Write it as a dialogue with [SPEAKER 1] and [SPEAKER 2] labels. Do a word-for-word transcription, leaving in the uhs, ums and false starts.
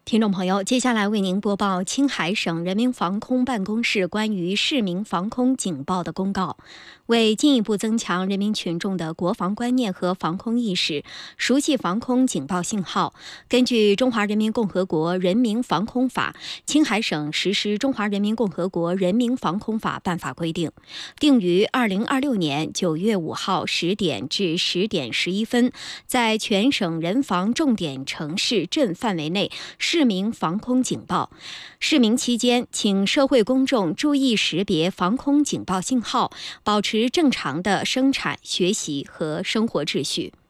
[SPEAKER 1] 听众朋友，接下来为您播报青海省人民防空办公室关于市民防空警报的公告。为进一步增强人民群众的国防观念和防空意识，熟悉防空警报信号，根据《中华人民共和国人民防空法》，青海省实施《中华人民共和国人民防空法》办法规定，定于二零二六年九月五号十点至十点十一分，在全省人防重点城市镇范围内市民防空警报。市民期间，请社会公众注意识别防空警报信号，保持正常的生产、学习和生活秩序。